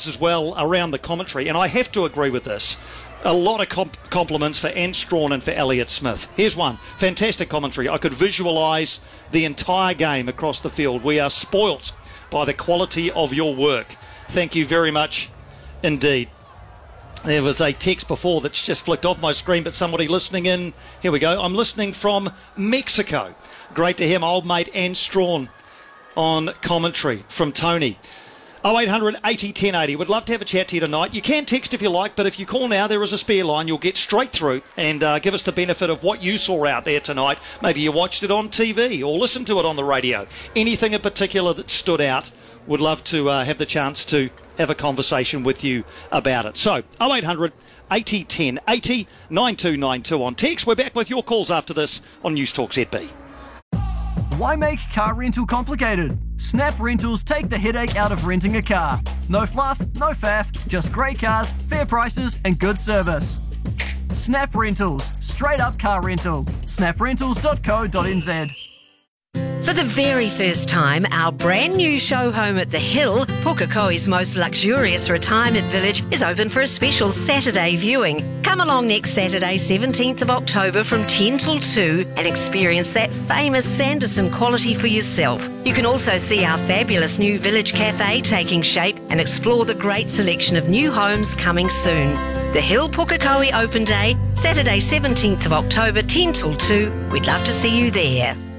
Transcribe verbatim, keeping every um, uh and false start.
compliments as well around the commentary, and I have to agree with this. A lot of comp- compliments for Anne Strawn and for Elliott Smith. Here's one. Fantastic commentary. I could visualise the entire game across the field. We are spoilt by the quality of your work. Thank you very much indeed. There was a text before that's just flicked off my screen, but somebody listening in. Here we go. I'm listening from Mexico. Great to hear my old mate Anne Strawn on commentary from Tony. oh eight hundred eighty ten eighty. Would love to have a chat to you tonight. You can text if you like, but if you call now, there is a spare line. You'll get straight through and uh, give us the benefit of what you saw out there tonight. Maybe you watched it on T V or listened to it on the radio. Anything in particular that stood out, would love to uh, have the chance to have a conversation with you about it. So, oh eight hundred eighty ten eighty, nine two nine two on text. We're back with your calls after this on News Talk Z B. Why make car rental complicated? Snap Rentals take the headache out of renting a car. No fluff, no faff, just great cars, fair prices and good service. Snap Rentals, straight up car rental. snap rentals dot co dot n z. For the very first time, our brand new show home at The Hill, Pukekohe's most luxurious retirement village, is open for a special Saturday viewing. Come along next Saturday, seventeenth of October from ten till two and experience that famous Sanderson quality for yourself. You can also see our fabulous new village cafe taking shape and explore the great selection of new homes coming soon. The Hill Pukekohe Open Day, Saturday seventeenth of October, ten till two. We'd love to see you there.